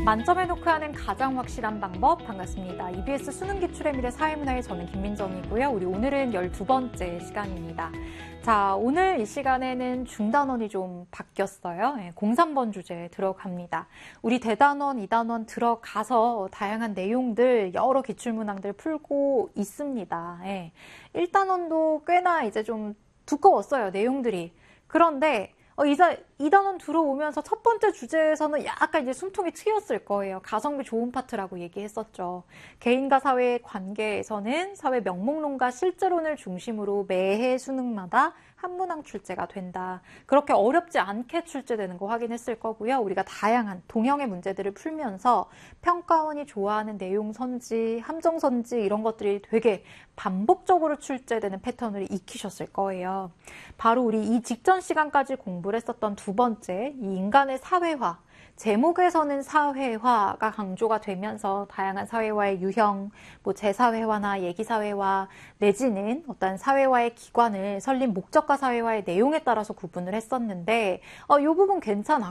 만점에 놓고 하는 가장 확실한 방법 반갑습니다. EBS 수능 기출의 미래 사회문화의 저는 김민정이고요. 우리 오늘은 12번째 시간입니다. 자, 오늘 이 시간에는 중단원이 좀 바뀌었어요. 03번 주제 들어갑니다. 우리 대단원, 2단원 들어가서 다양한 내용들, 여러 기출문항들 풀고 있습니다. 1단원도 꽤나 이제 좀 두꺼웠어요, 내용들이. 그런데 2단원 들어오면서 첫 번째 주제에서는 약간 이제 숨통이 트였을 거예요. 가성비 좋은 파트라고 얘기했었죠. 개인과 사회의 관계에서는 사회 명목론과 실제론을 중심으로 매해 수능마다 한 문항 출제가 된다. 그렇게 어렵지 않게 출제되는 거 확인했을 거고요. 우리가 다양한 동형의 문제들을 풀면서 평가원이 좋아하는 내용 선지, 함정 선지 이런 것들이 되게 반복적으로 출제되는 패턴을 익히셨을 거예요. 바로 우리 이 직전 시간까지 공부를 했었던 두 번째, 이 인간의 사회화, 제목에서는 사회화가 강조가 되면서 다양한 사회화의 유형, 재사회화나 얘기사회화 내지는 어떤 사회화의 기관을 설립 목적과 사회화의 내용에 따라서 구분을 했었는데 이 부분 괜찮았고